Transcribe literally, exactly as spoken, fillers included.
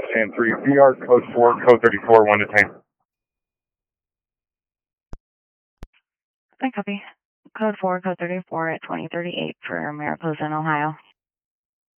and three V R, code four, code thirty-four, one detain. I copy. Code four, code thirty-four at twenty thirty-eight for Mariposa in Ohio.